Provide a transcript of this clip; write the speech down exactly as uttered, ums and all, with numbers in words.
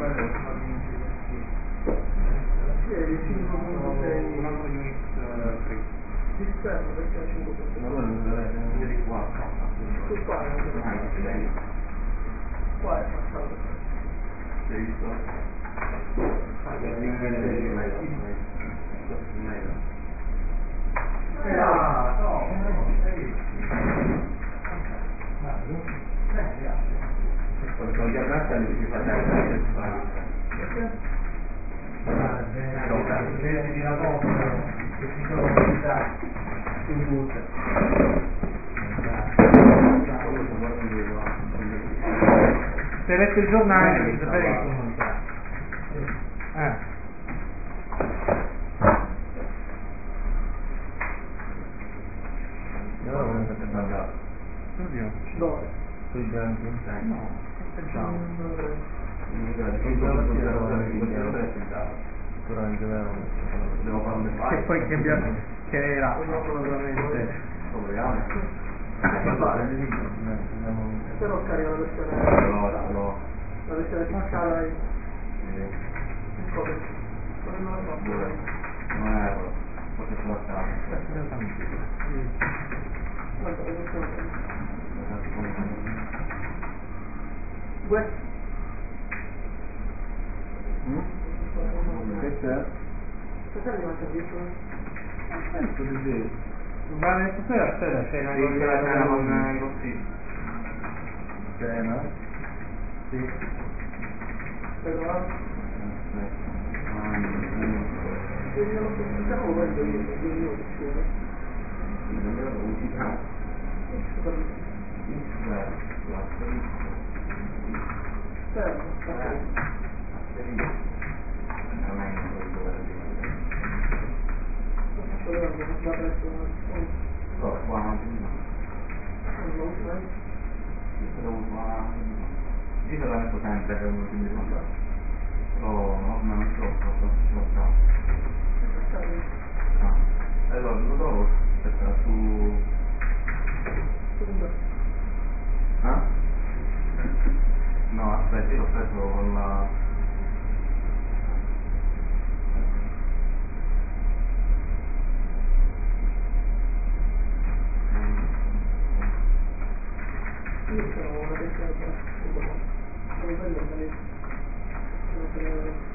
cinque punto sei un altro Unix tre sistema perché è cinque punto sei allora non vedi qua sul qua non vedi qua è passato sei visto? ah no quando sono già trattati si fa dare perché? Vedi la cosa che si sono utilizzati su bus se avete il giornale devi sapere che sono montati eh e allora come state mangiando? Oddio dove? sui bianchi? no facciamo devo fare un che poi che abbiamo che era naturalmente però carica la versione no, la versione fiscale è non è forse sulla casa questo questo è? Questo è rimasto dietro? Penso di sì. Ma nel stasera aspetta, c'è una cena con i vostri. Cena? Sì. Però? Vediamo se facciamo questo io, due minuti scusa. Non me lo usiamo. Fermo, fermo. Oh, qua non io te la metto sempre che uno si mi fa oh no ma non so non so ah allora lo trovo aspetta su ah? no aspetta io l'ho preso con la io sono una persona che sono bello